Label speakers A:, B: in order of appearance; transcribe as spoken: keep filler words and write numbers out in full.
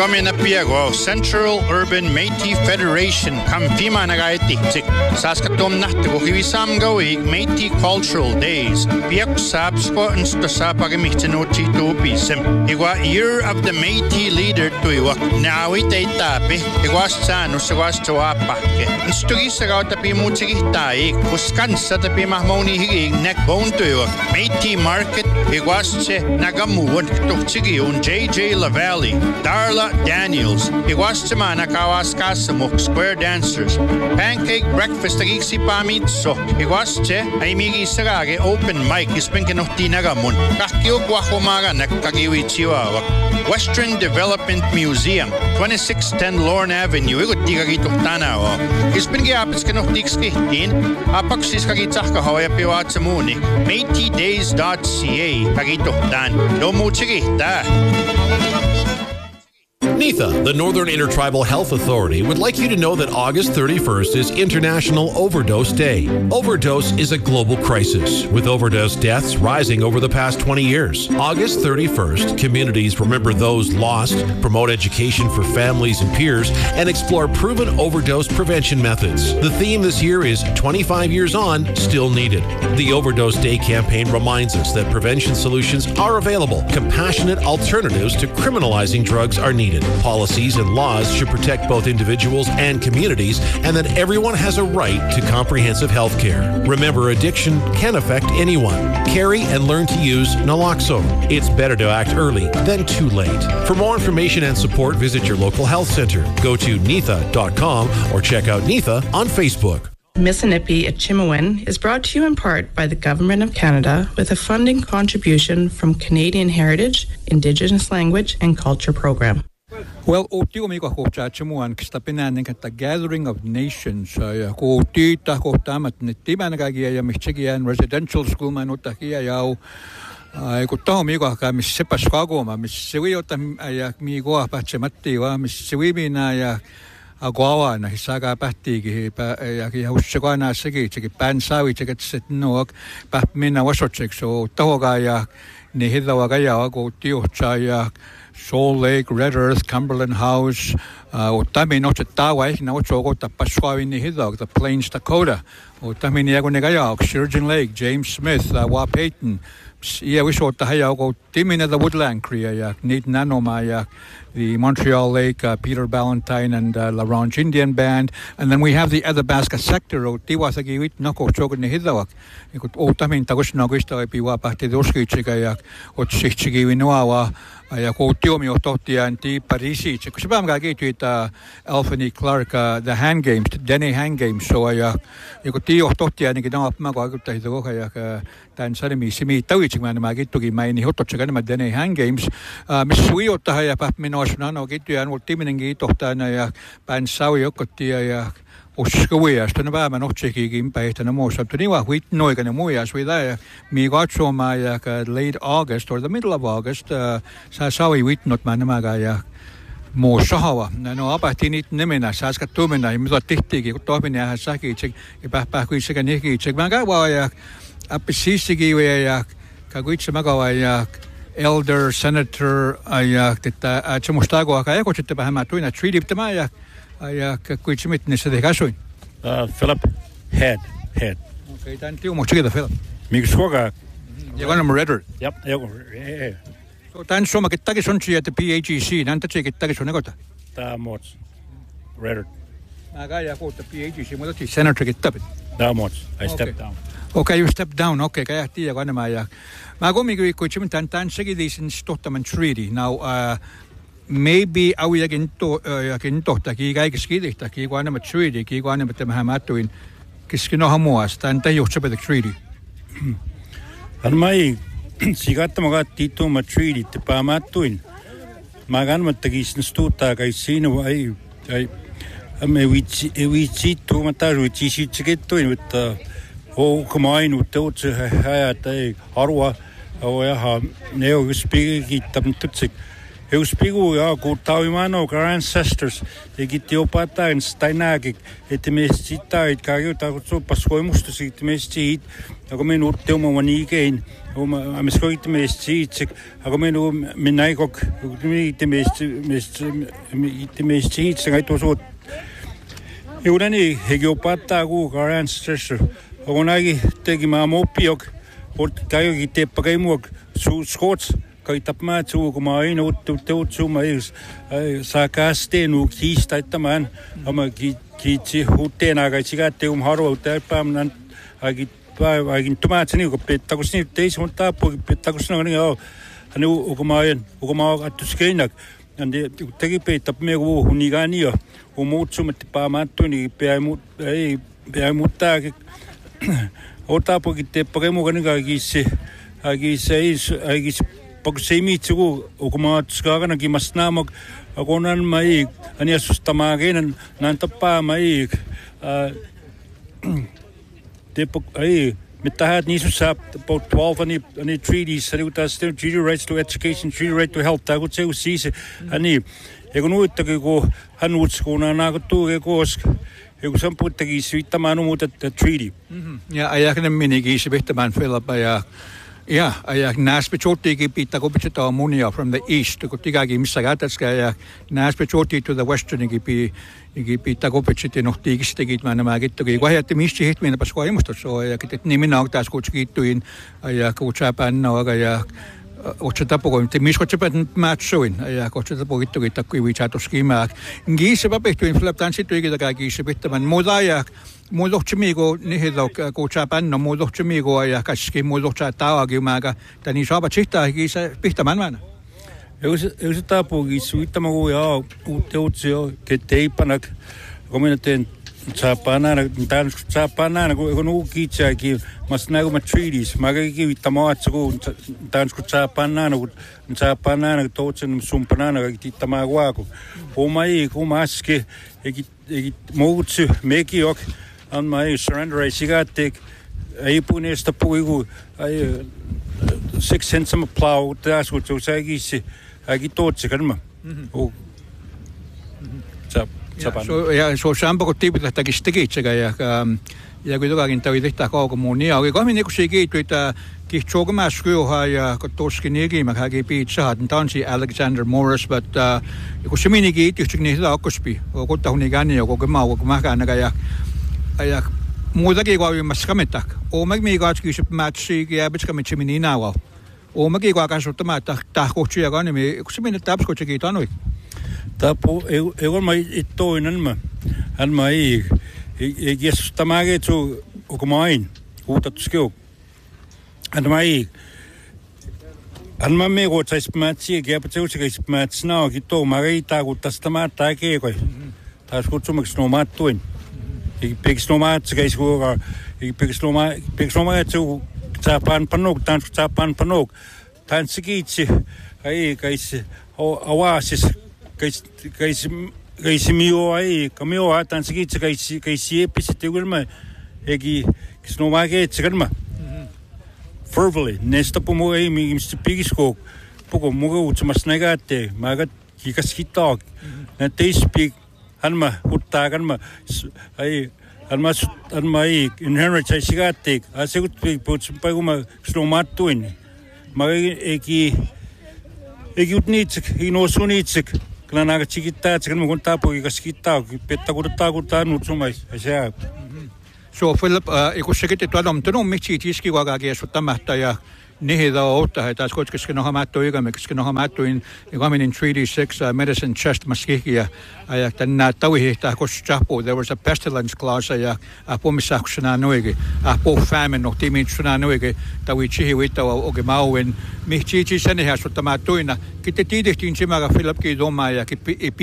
A: Igwamena Piago, Central Urban Métis Federation, Kamfima Nagaitik, Saskatom Nahtigo, Hivisam Goig, Métis Cultural Days, Piak Sabsko and Stosapagamichtino Chito Pisem. Igwa Year of the Métis Leader to Iwa, Nawite Tape, Iguastan, Usawas to Apake, and Stugisaga Tapimuchi, Uskansa Tapimahmoni Hig, Neck Bone to Iwa, Métis Market, Iguasche, Nagamu, Tuchigi, un J J LaValle, Darla Daniels, Iguastima Nakawaskasamuk, Square Dancers, Pancake Breakfast, Agiksi Pamitso, Iguasche, Aimigi Sagage, Open Mic, Ispinkin of Tinagamun, Kakio Guahomaga, Nakagiwi Chihuahua, Western Development Museum, twenty-six ten Lorne Avenue, Igutigagito Tanao, Ispingi Apiskin of Dixki, in Apaxis Kagitaka Hoya Piwatsamuni, Métis Days dot C A, Kagito Dan, Domu Chigita.
B: NITHA, the Northern Intertribal Health Authority, would like you to know that August thirty-first is International Overdose Day. Overdose is a global crisis, with overdose deaths rising over the past twenty years. August thirty-first, communities remember those lost, promote education for families and peers, and explore proven overdose prevention methods. The theme this year is twenty-five years on, still needed. The Overdose Day campaign reminds us that prevention solutions are available. Compassionate alternatives to criminalizing drugs are needed. Policies and laws should protect both individuals and communities, and that everyone has a right to comprehensive health care. Remember, addiction can affect anyone. Carry and learn to use naloxone. It's better to act early than too late. For more information and support, visit your local health center. Go to nitha dot com or check out NITHA on Facebook.
C: Mississippi at Chimawin is brought to you in part by the Government of Canada with a funding contribution from Canadian Heritage, Indigenous Language and Culture Program.
D: Well, Otiomiko Hota Chimuan Kistapinanik at the Gathering of Nations, Kotita Hotamat Nitimanagia, Michigan Residential School Manutakia Yao, Kotomigo, Miss Sipaskago, Miss Siwiota Migo Pachemativa, Miss Siwibina. Agua na hisaga pati pa husagana sige sige pansawi sige sitnook pa mina wasochek so tawagaya ni hidawagaya go tio chaya Shoal Lake, Red Earth, Cumberland House, Otami no Tawai, now Chogo Tapaswawi ni Hidog, the Plains Dakota, Otami Niagonegaya, Surgeon Lake, James Smith, Wapayton, yeah, we saw Tahayago, Timina the Woodland Kriya, Nate Nanomaya, the Montreal Lake, uh, Peter Ballantyne and uh, La Ronge Indian Band, and then we have the Athabasca sector, Tiwasagi, Noko Chogan Hidawak, Otamin Tagushnagusta, Piwa Patidoski Chigayak, Otsichigi Winoawa. I go to me or Totia and T. Parisi. Chicusabam Gagate with Alphony Clark, uh, the hand games, Denny hand games. So I, uh, you could T. or Totia and get up Magaguta, the Gokayak, Dan Salimi, Simi, Tawich Man, Magit to give my Hotochagan, Denny hand games. Miss Wio Tahaya Papminos, Nano, get to and what Timin and Gate of Tana, Pan Sawi, Okotia. Oskawia, Stanaba, and Ocheki impact and most of Tuniwa, we know it and Moyas with I, me got so my uh, late August or the middle of August, uh, Sasawi, wit not Manamagaya, more Sahawa, no, up at Tinit Nemina, Saskatumina, Mizatiki, Topina, Hasaki, check, Papaku, Seganiki, check Magawa, Apisigi, Kaguich Magawa, Elder Senator, Ayak, Chamustago, Kayako, Bahama, treaty of Tamaya. I quit witness the Gaswin.
E: Philip Head. Head.
D: Okay, thank you much together, Philip.
E: Mixwoga.
D: You're going to redder.
E: Yep.
D: So, thanks so much. Tagisonchi at the P H E C, Nantachik Tagisonegota.
E: Damots. Redder.
D: I got the P H E C, what is Senator get up it?
E: Damots. I stepped down.
D: Okay, you step down. Okay, I see. I want my Magomi Kuchim Tantan Segidis in Stottam Treaty. Now, uh, maybe I will again to again to Taki Gaiki, Taki, one of a treaty, Ki one of them Hamatuin, Kiskino Hamoas, Tanta Yochapa the treaty.
E: And my Sigatamaga Tito Matridi, the Pamatuin, Magan Matagis and Stutak, I seen away. I may we see two Matar with Chichi Chigetuin with the oh, come on, with Tots Hayat, Arwa, or Neo speaking Tam Tutsik. Eu spigu ja ku tauimano our ancestors egitiopatta in Steinagik et mesita et kagiuta so paskoimustus et mestit aga menu teuma manigein oma ameskoit mestit aga menu minaigok mit mest mest mit mestit sangaito so Eurani egiopatta ku our ancestors onagi tegi mamopiok ort kayo gitepagaimuok su skots kai tapma tu kuma ina ut ut tu mais sakaste nu kista taman ama ki ki chi hutena ga chiga te um haro ta pam nan agi pa agi tomatni ko petta kusni te sonta po petta kusna ngani o anu kuma en kuma atuskenak ande tegi pe tapme go hunigani o umutsu met pa matuni pe mu ei pe mutta ota po ki te pagemo gani ga gi se agi seis agi pag semi tsugo ukuma tskaga na gimasnamog agonan mai ani asustamagin nan tappa mai te pag ai mitahat ni susap about twelve ani ani treaties saluta still treaty rights to education treaty right to health tagut se usise ani egonu ittagi go hanuts ko na nagutu ge kosk egu samputagi suitamanu mutat treaty
D: ja ajaknen minigi sibihtaman Philippa ja Ja, ja Naspechoti pita kopita munia from the east to Kotigagi Misagatska ja Naspechoti to the western gipi gipi kopita no tigistegi man magittogi wahjatti misti hitmina paskoimusta so ja kitet nimina taas kutskituin ja kutsapan no ja otsatapo te miskotsapan matsuin ja kotsatapo gittogi takki vichatoskima ngise papehtuin flaptansituigi takagi sibitaman modaja Muodokchimigo nihidok kutsapan no muodokchimigo ja kaski muodokcha taagi maga tani saba chita gisa pihtaman mana.
E: Eu eu tapo gisuitamago ja uteutio keteipanak kominaten tsapana tan tsapana go no kicha ki masnago ma treaties magagi tamaatsugo tan tsapana no tsapana totsen sumpana gi tamago o mai ko maske egi egi mogutsu mekiok on my surrender I sigatek ai punesta puigu ai six cents a plow das what so sagi si agi totse kanma o
D: so ja so sampo ko tipita takistekitsega ja ja kui tugagin tavi tehta kommunia aga kahmin ku sigi tuita kihtsogamaskuha ja kotoskinigi maghagi pizza tansi Alexander Morris but ku seminigi tihtigni hila akospi kotta hunigani ja kogema kogmahanaga ja ja muutakin kuin maskametak omagi kaatski se matsi ja bitskamitsi mininawa omagi kaakasutama ta tahkochia kanimi ku semina tapskochiki tanoi
E: tapo eu eu mai itoinan ma an mai e ges tamage tu okumain utatskio an mai an ma me go tsais matsi ge apteu tsais matsna gito magai ta gutastama ta ke ko taskotsu maksnomat tuin ik piksnoma tsais go ik piksnoma piksnoma tu tsapan panok tan tsapan panok tan sikitsi ai kais awasis kais kais kais mio ai kamio atan sikitsi kais kais episite gulma egi kisnoma ge tsigalma verbally nesta pomo ai mi spigisko poco mogo utsmasnagate magat kikaskitag na they speak Alma uttaganma ai alma alma ai inherent ai sigatek asegut puts paguma snomatuin magi eki eki utnitsik inosunitsik klanaga chikita tsikan mugunta pogi kaskita petta kurta kurta nutsumai asa
D: so Philip ikusekete tuadom tunom michitiski wagagi sutamahta ja nihida outta taas kotkeski no hamatto igameksi no hamattoin igamin treaty six uh, medicine chest maskikia ja tänä tauhihta koschapo there was a pestilence clause ja apomisaksuna noigi apo famine no timitsuna noigi tawi chihi wita ogemauen michichi senehasutama toina kitte tidehtin simaga Philip ki doma ja ki